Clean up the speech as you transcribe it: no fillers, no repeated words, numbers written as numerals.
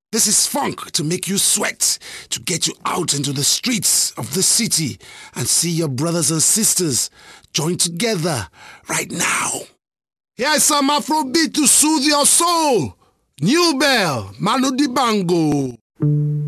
This is funk to make you sweat, to get you out into the streets of the city and see your brothers and sisters join together right now. Here is some Afrobeat to soothe your soul. New Bell, Manu Dibango.